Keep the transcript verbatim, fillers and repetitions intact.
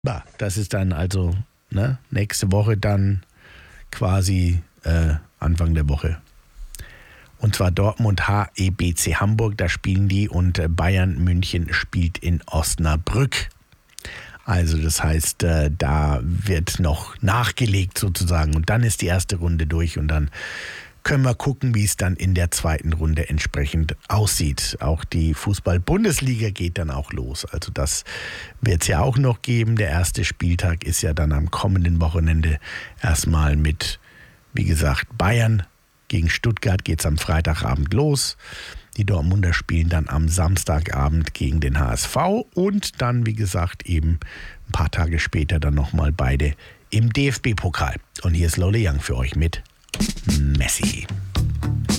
Ja, das ist dann also ne, nächste Woche dann quasi äh, Anfang der Woche. Und zwar Dortmund H E B C Hamburg, da spielen die und äh, Bayern München spielt in Osnabrück. Also das heißt, äh, da wird noch nachgelegt sozusagen und dann ist die erste Runde durch und dann können wir gucken, wie es dann in der zweiten Runde entsprechend aussieht. Auch die Fußball-Bundesliga geht dann auch los. Also das wird es ja auch noch geben. Der erste Spieltag ist ja dann am kommenden Wochenende erstmal mit, wie gesagt, Bayern gegen Stuttgart geht es am Freitagabend los. Die Dortmunder spielen dann am Samstagabend gegen den H S V und dann, wie gesagt, eben ein paar Tage später dann nochmal beide im D F B-Pokal. Und hier ist Lola Young für euch mit Messi.